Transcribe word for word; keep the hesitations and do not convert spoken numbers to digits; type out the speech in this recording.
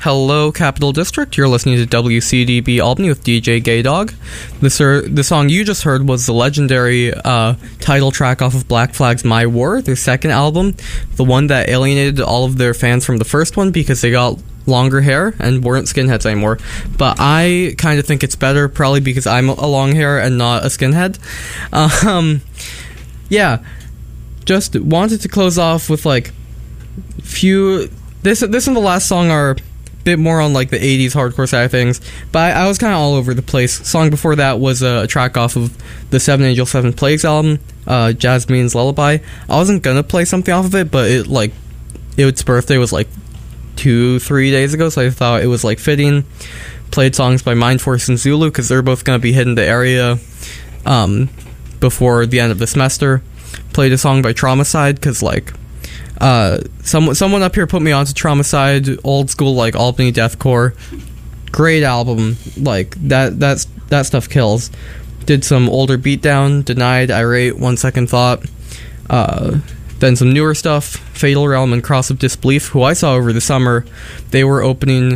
Hello, Capital District. You're listening to W C D B Albany with D J Gaydog. The, sir, the song you just heard was the legendary uh, title track off of Black Flag's My War, their second album, the one that alienated all of their fans from the first one because they got longer hair and weren't skinheads anymore. But I kind of think it's better, probably because I'm a long hair and not a skinhead. Um, yeah, just wanted to close off with like few. This this and the last song are bit more on like the eighties hardcore side of things, but I, I was kind of all over the place. Song before that was a, a track off of the Seven Angels Seven Plagues album, uh, Jasmine's Lullaby. I wasn't gonna play something off of it, but it like its birthday was like two three days ago, so I thought it was like fitting. Played songs by Mind Force and Zulu because they're both gonna be hitting the area um, before the end of the semester. Played a song by Traumacide because like Uh, someone someone up here put me onto Traumacide, old school like Albany deathcore. Great album, like that that's that stuff kills. Did some older Beatdown, Denied, Irate, One Second Thought. Uh, then some newer stuff, Fatal Realm and Cross of Disbelief, who I saw over the summer. They were opening